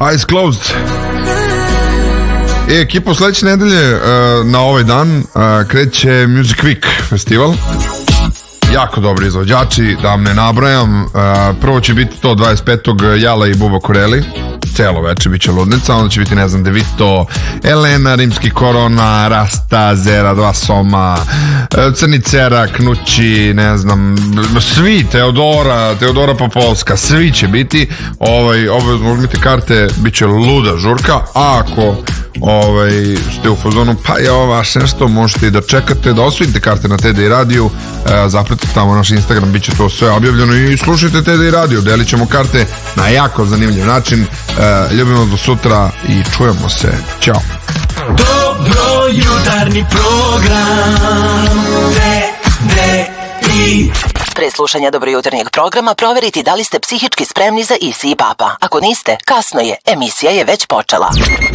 Eyes Closed. Ekipa sledeće nedelje na ovaj dan kreće Music Week festival. Jako dobri izvođači, da vam ne nabrajam. Prvo će biti to 25. Jala i Buba Koreli, celo veče biće ludnica. Onda će biti, ne znam, Devito, Elena, Rimski Korona, Rasta, Zera, Dva Soma, Crni Cerak, Nući, ne znam, svi, Teodora Popolska, svi će biti. Obavezno uzmite karte, bit će luda žurka. A ako ste u fazonu, pa je ovo vaš nešto, možete i da čekate, da osvojite karte na TDI radiju, zapratite tamo naš Instagram, bit će to sve objavljeno i slušajte TDI radio, delit ćemo karte na jako zanimljiv način. Ljubimo do sutra i čujemo se. Ćao. Dobro jutarnji program TDI. Pre slušanja Dobro jutarnjeg programa proveriti da li ste psihički spremni za Isi i Papa. Ako niste, kasno je, emisija je već počela.